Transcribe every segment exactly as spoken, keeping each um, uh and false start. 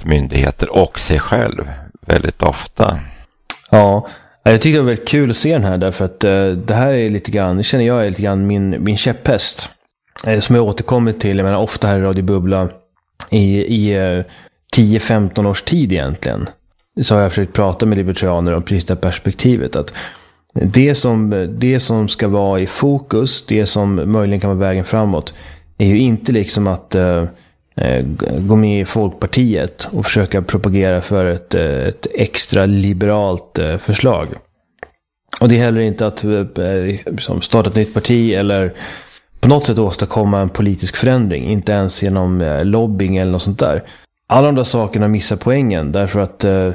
mot myndigheter och sig själv väldigt ofta. Ja, jag tycker det var väldigt kul att se den här därför att uh, det här är lite grann, det känner jag är lite grann min, min käpphäst uh, som jag återkommer till, jag menar ofta här i Radio Bubbla i, i uh, tio femton års tid egentligen. Så har jag försökt prata med libertarianer om precis det perspektivet att det som, det som ska vara i fokus, det som möjligen kan vara vägen framåt är ju inte liksom att uh, gå med i Folkpartiet och försöka propagera för ett, ett extra liberalt förslag. Och det är heller inte att liksom, starta ett nytt parti eller på något sätt åstadkomma en politisk förändring, inte ens genom lobbying eller något sånt där. Alla de där sakerna missar poängen därför att eh,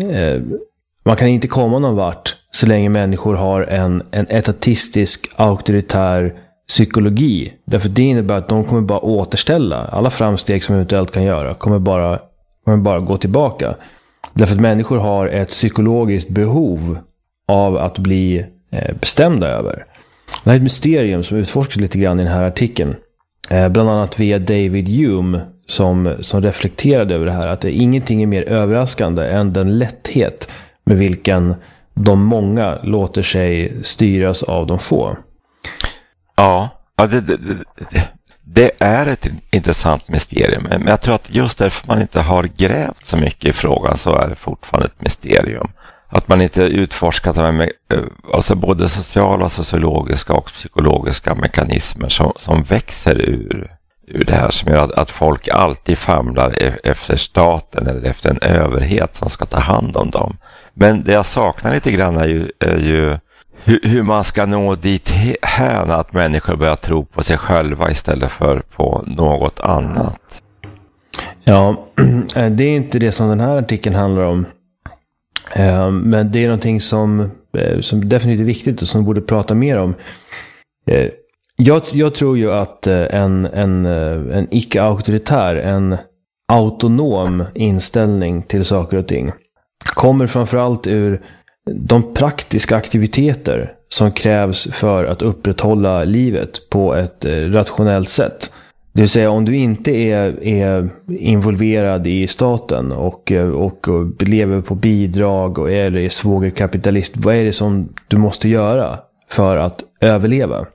man kan inte komma någon vart så länge människor har en, en etatistisk, auktoritär psykologi. Därför det innebär att de kommer bara återställa alla framsteg som eventuellt kan göra. Kommer bara, kommer bara gå tillbaka. Därför att människor har ett psykologiskt behov av att bli eh, bestämda över. Det här är ett mysterium som utforskas lite grann i den här artikeln. Eh, bland annat via David Hume som, som reflekterade över det här. Att det, ingenting är mer överraskande än den lätthet med vilken de många låter sig styras av de få. Ja, ja det, det, det, det är ett intressant mysterium. Men jag tror att just därför man inte har grävt så mycket i frågan så är det fortfarande ett mysterium. Att man inte utforskat med, alltså både sociala, sociologiska och psykologiska mekanismer som, som växer ur, ur det här. Som gör att, att folk alltid famlar efter staten eller efter en överhet som ska ta hand om dem. Men det jag saknar lite grann är ju... Är ju hur man ska nå dit här att människor börjar tro på sig själva istället för på något annat. Ja, det är inte det som den här artikeln handlar om. Men det är någonting som, som definitivt är viktigt och som vi borde prata mer om. Jag, jag tror ju att en, en, en icke-auktoritär, en autonom inställning till saker och ting kommer framförallt ur de praktiska aktiviteter som krävs för att upprätthålla livet på ett rationellt sätt. Det vill säga om du inte är, är involverad i staten och, och, och lever på bidrag och är, är svågerkapitalist, vad är det som du måste göra för att överleva?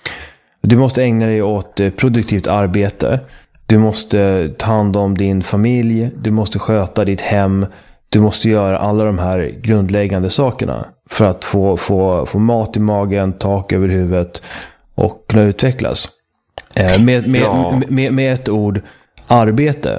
Du måste ägna dig åt produktivt arbete. Du måste ta hand om din familj. Du måste sköta ditt hem. Du måste göra alla de här grundläggande sakerna för att få, få, få mat i magen, tak över huvudet och kunna utvecklas. Eh, med, med, ja. med, med ett ord, arbete.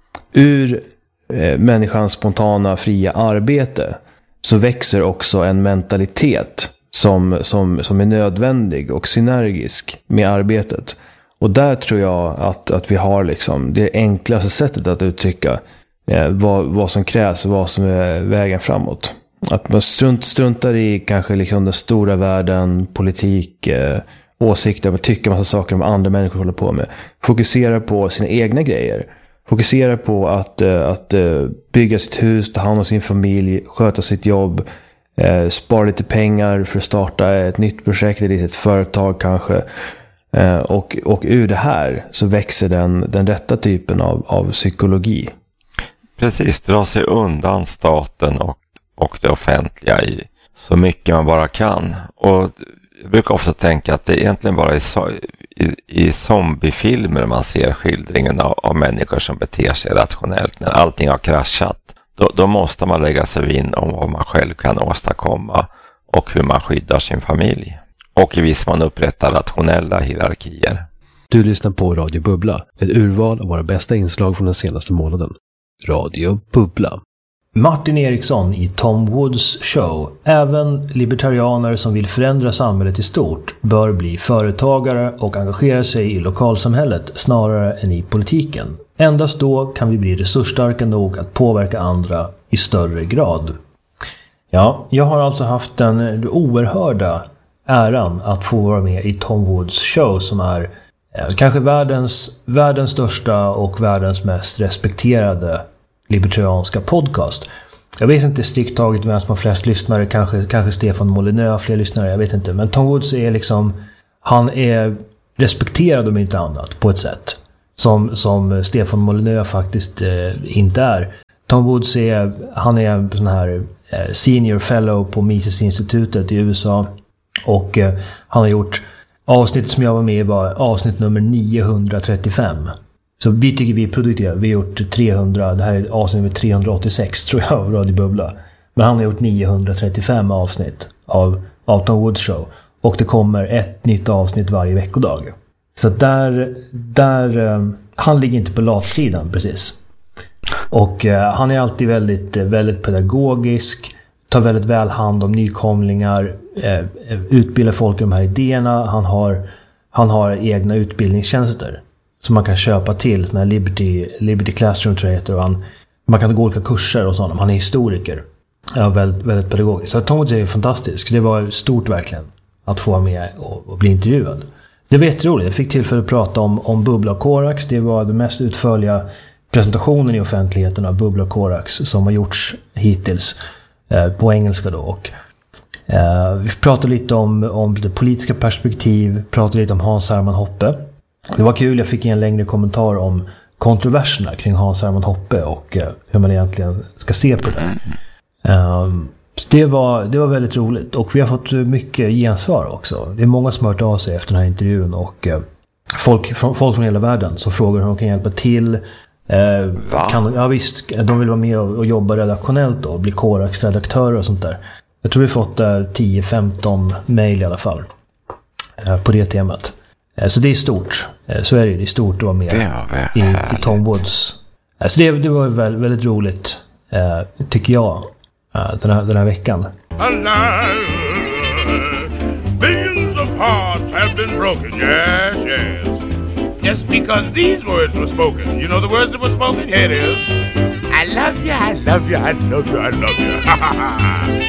Ur eh, människans spontana, fria arbete så växer också en mentalitet som, som, som är nödvändig och synergisk med arbetet. Och där tror jag att, att vi har liksom det enklaste sättet att uttrycka Eh, vad, vad som krävs och vad som är vägen framåt. Att man strunt, struntar i kanske liksom den stora världen, politik, eh, åsikter, och tycker massa saker om andra människor håller på med. Fokusera på sina egna grejer. Fokusera på att, eh, att eh, bygga sitt hus, ta hand om sin familj, sköta sitt jobb, eh, spara lite pengar för att starta ett nytt projekt eller ett företag kanske. Eh, och, och ur det här så växer den, den rätta typen av, av psykologi. Precis, dra sig undan staten och, och det offentliga i så mycket man bara kan. Och jag brukar ofta tänka att det är egentligen bara i, i, i zombiefilmer man ser skildringen av, av människor som beter sig rationellt. När allting har kraschat, då, då måste man lägga sig vinn om vad man själv kan åstadkomma och hur man skyddar sin familj. Och i viss mån upprätta rationella hierarkier. Du lyssnar på Radio Bubbla, ett urval av våra bästa inslag från den senaste månaden. Radio Bubbla. Martin Eriksson i Tom Woods show. Även libertarianer som vill förändra samhället i stort bör bli företagare och engagera sig i lokalsamhället snarare än i politiken. Endast då kan vi bli resursstarka nog att påverka andra i större grad. Ja, jag har alltså haft den oerhörda äran att få vara med i Tom Woods show som är kanske världens, världens största och världens mest respekterade libertarianska podcast. Jag vet inte strikt taget vem som har flest lyssnare. Kanske, kanske Stefan Molyneux har fler lyssnare, jag vet inte. Men Tom Woods är liksom, han är respekterad om inte annat på ett sätt. Som, som Stefan Molyneux faktiskt eh, inte är. Tom Woods är, han är en sån här eh, senior fellow på Mises-institutet i U S A. Och eh, han har gjort, avsnittet som jag var med i var avsnitt nummer niohundratrettiofem. Så vi tycker vi är produktiva. Vi har gjort trehundra, det här är avsnitt nummer trehundraåttiosex tror jag av Radio Bubbla. Men han har gjort niohundratrettiofem avsnitt av, av Tom Woods show. Och det kommer ett nytt avsnitt varje veckodag. Så där, där eh, han ligger inte på latsidan precis. Och eh, han är alltid väldigt, väldigt pedagogisk. Tar väldigt väl hand om nykomlingar. Eh, utbildar folk i de här idéerna. Han har, han har egna utbildningstjänster som man kan köpa till. Såna här Liberty, Liberty Classroom tror jag heter. Och han, man kan gå olika kurser och sånt. Han är historiker. Ja, väldigt, väldigt pedagogisk. Så Tom Woods är fantastisk. Det var stort verkligen att få vara med och, och bli intervjuad. Det var jätteroligt. Jag fick tillfälle att prata om, om Bubbla och Korax. Det var den mest utförliga presentationen i offentligheten av Bubbla och Korax som har gjorts hittills eh, på engelska då. Och, eh, vi pratade lite om, om det politiska perspektiv, pratade lite om Hans Hermann Hoppe. Det var kul, jag fick en längre kommentar om kontroverserna kring Hans Hermann Hoppe och eh, hur man egentligen ska se på det. Um, det, var, det var väldigt roligt och vi har fått mycket gensvar också. Det är många som har hört av sig efter den här intervjun och uh, folk, från, folk från hela världen som frågar hur de kan hjälpa till. Uh, kan, ja visst, de vill vara med och, och jobba redaktionellt och bli Korax-redaktörer och sånt där. Jag tror vi fått uh, tio femton mejl i alla fall uh, på det temat. Uh, så det är stort. Uh, så är det, det är stort att vara med i, i Tom Woods. Uh, så det, det var väldigt, väldigt roligt uh, tycker jag. Den här, den här veckan. Alive. Billions of hearts have been broken, yes, yes. Just because these words were spoken. You know the words that were spoken? Here it is. I love you, I love you, I love you, I love you.